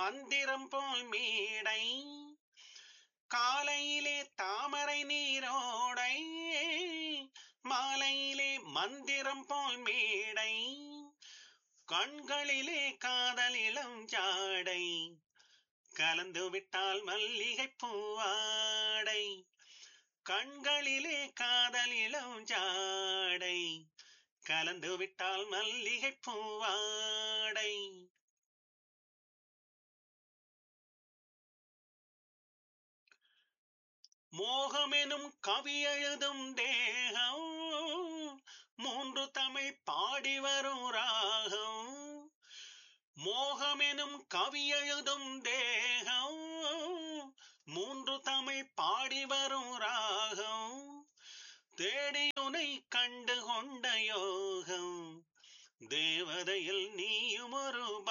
மந்திரம் போல் மேடை, காலையிலே தாமரை நீரோடை, மாலையிலே மந்திரம் போல் மேடை, கண்களிலே காதல் இளம் ஜாடை, கலந்து விட்டால் மல்லிகை பூவாடை, கண்களிலே காதல் இளம் ஜாடை, கலந்து விட்டால் மல்லிகை பூவாடை. மோகமெனும் கவி எழுதும் தேகம், மூன்று தமிழ் பாடி வரும் ராகம். மோகமெனும் கவி எழுதும் தேகம், மூன்று தமிழ் பாடி வரும் ராகம். தேடியுனை கண்டு கொண்ட யோகம், தேவதையில் நீயும் ஒரு